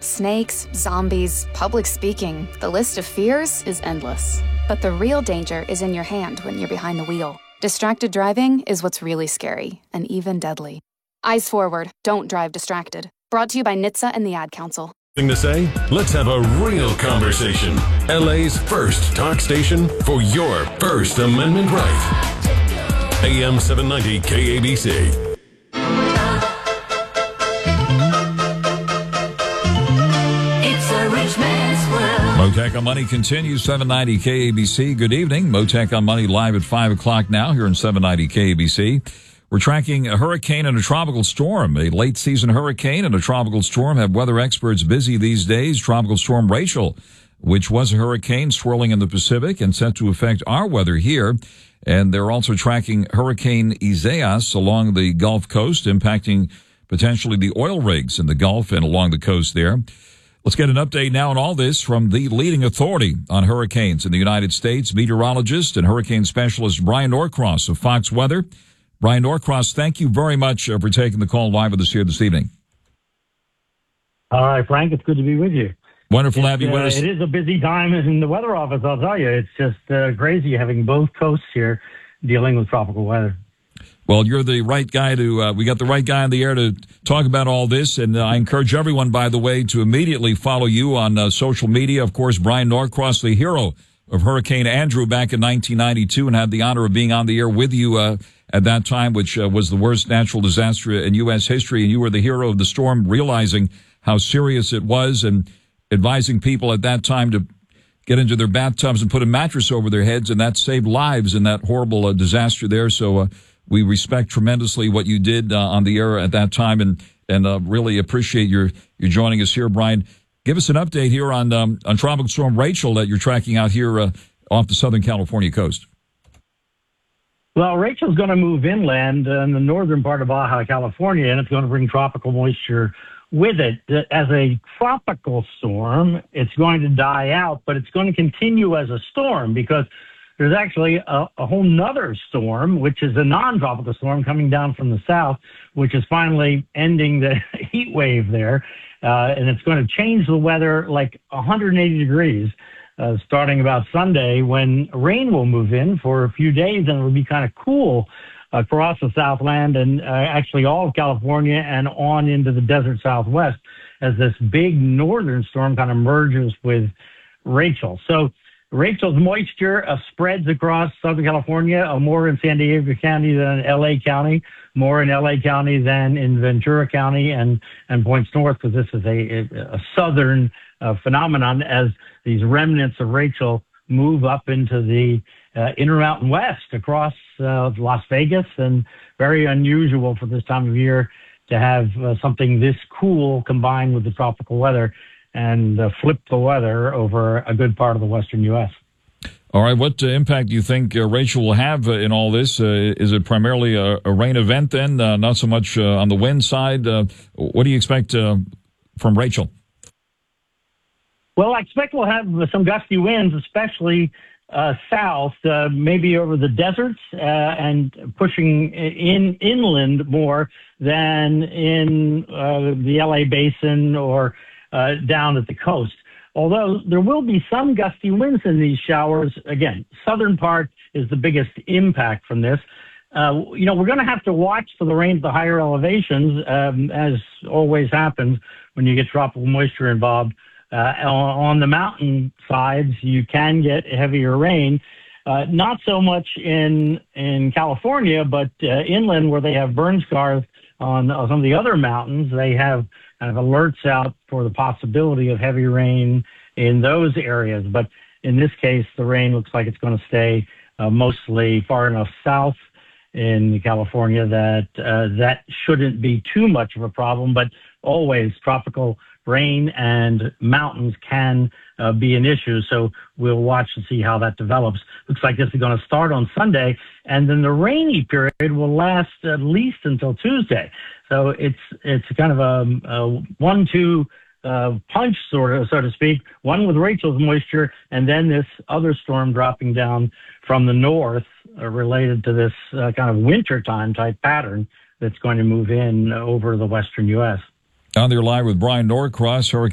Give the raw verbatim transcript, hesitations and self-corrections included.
Snakes, zombies, public speaking, the list of fears is endless. But the real danger is in your hand when you're behind the wheel. Distracted driving is what's really scary and even deadly. Eyes forward, don't drive distracted. Brought to you by N H T S A and the Ad Council. Thing to say? Let's have a real conversation. L A's first talk station for your First Amendment right. A M seven ninety K A B C. Motec on Money continues, seven ninety K A B C. Good evening. Motec on Money live at five o'clock now here in seven ninety K A B C. We're tracking a hurricane and a tropical storm. A late season hurricane and a tropical storm have weather experts busy these days. Tropical storm Rachel, which was a hurricane swirling in the Pacific and set to affect our weather here. And they're also tracking Hurricane Isaias along the Gulf Coast, impacting potentially the oil rigs in the Gulf and along the coast there. Let's get an update now on all this from the leading authority on hurricanes in the United States, meteorologist and hurricane specialist Brian Norcross of Fox Weather. Brian Norcross, thank you very much for taking the call live with us here this evening. All right, Frank, it's good to be with you. Wonderful it's, to have you uh, with us. It is a busy time in the weather office, I'll tell you. It's just uh, crazy having both coasts here dealing with tropical weather. Well, you're the right guy to, uh, we got the right guy on the air to talk about all this. And uh, I encourage everyone, by the way, to immediately follow you on uh, social media. Of course, Brian Norcross, the hero of Hurricane Andrew back in nineteen ninety-two, and had the honor of being on the air with you uh, at that time, which uh, was the worst natural disaster in U S history. And you were the hero of the storm, realizing how serious it was and advising people at that time to get into their bathtubs and put a mattress over their heads. And that saved lives in that horrible uh, disaster there. So, uh, we respect tremendously what you did uh, on the air at that time, and and uh, really appreciate your you joining us here, Brian. Give us an update here on um, on Tropical Storm Rachel that you're tracking out here uh, off the Southern California coast. Well, Rachel's going to move inland in the northern part of Baja California, and it's going to bring tropical moisture with it. As a tropical storm, it's going to die out, but it's going to continue as a storm because there's actually a, a whole nother storm, which is a non-tropical storm coming down from the south, which is finally ending the heat wave there. Uh, and it's going to change the weather like one hundred eighty degrees, uh, starting about Sunday, when rain will move in for a few days, and it will be kind of cool across the Southland and uh, actually all of California and on into the desert Southwest as this big northern storm kind of merges with Rachel. So Rachel's moisture uh, spreads across Southern California, uh, more in San Diego County than L A County, more in L A County than in Ventura County and, and points north, because this is a, a southern uh, phenomenon as these remnants of Rachel move up into the uh, Intermountain West across uh, Las Vegas, and very unusual for this time of year to have uh, something this cool combined with the tropical weather and uh, flip the weather over a good part of the western U S. All right. What uh, impact do you think uh, Rachel will have uh, in all this? Uh, is it primarily a, a rain event then, uh, not so much uh, on the wind side? Uh, what do you expect uh, from Rachel? Well, I expect we'll have some gusty winds, especially uh, south, uh, maybe over the deserts uh, and pushing in inland more than in uh, the L A basin or Uh, down at the coast. Although there will be some gusty winds in these showers. Again, southern part is the biggest impact from this. Uh, you know, we're going to have to watch for the rain at the higher elevations, um, as always happens when you get tropical moisture involved. Uh, on, on the mountain sides, you can get heavier rain. Uh, not so much in in California, but uh, inland where they have burn scars on uh, some of the other mountains, they have kind of alerts out for the possibility of heavy rain in those areas. But in this case, the rain looks like it's going to stay uh, mostly far enough south in California that uh, that shouldn't be too much of a problem. But always tropical rain and mountains can uh, be an issue. So we'll watch and see how that develops. Looks like this is going to start on Sunday, and then the rainy period will last at least until Tuesday. So it's it's kind of a, a one-two uh, punch, sort of, so to speak, one with Rachel's moisture, and then this other storm dropping down from the north uh, related to this uh, kind of wintertime type pattern that's going to move in over the western U S. On there live with Brian Norcross, Hurricane